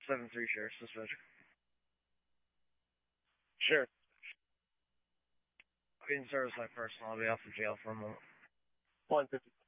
7-3 share suspension. Sure. Being service like personal, I'll be off the jail for a moment. 150.